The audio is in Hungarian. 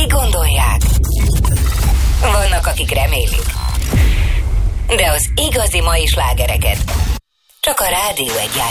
akik gondolják. Vannak, akik remélik. De az igazi mai slágereket csak a Rádió 1 játszik.